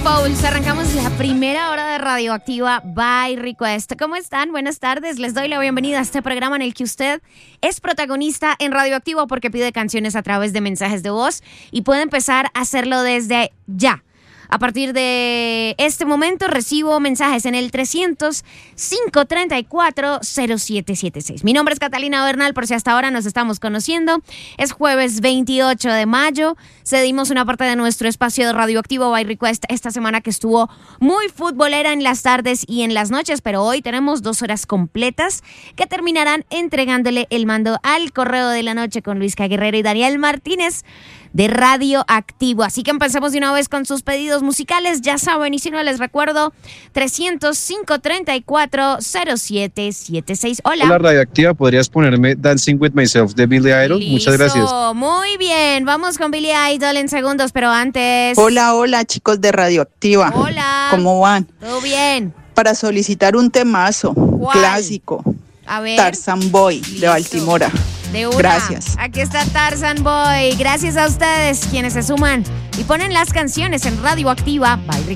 Fouls, arrancamos la primera hora de Radioactiva by Request. ¿Cómo están? Buenas tardes. Les doy la bienvenida a este programa en el que usted es protagonista en Radioactiva porque pide canciones a través de mensajes de voz y puede empezar a hacerlo desde ya. A partir de este momento recibo mensajes en el 300-534-0776. Mi nombre es Catalina Bernal, por si hasta ahora nos estamos conociendo. Es jueves 28 de mayo. Cedimos una parte de nuestro espacio de Radioactivo by Request esta semana que estuvo muy futbolera en las tardes y en las noches, pero hoy tenemos 2 horas completas que terminarán entregándole el mando al Correo de la Noche con Luis Guerrero y Daniel Martínez de Radioactivo. Así que empecemos de una vez con sus pedidos musicales. Ya saben, y si no les recuerdo, 300-534-0776. Hola. Hola, Radioactiva. ¿Podrías ponerme Dancing With Myself de Billy Idol? Listo. Muchas gracias. Muy bien. Vamos con Billy Idol en segundos, pero antes... Hola, chicos de Radioactiva. Hola. ¿Cmo van? Todo bien. Para solicitar un temazo clásico. A ver. Tarzan Boy, de Baltimora. De una. Gracias. Aquí está Tarzan Boy. Gracias a ustedes quienes se suman y ponen las canciones en Radioactiva by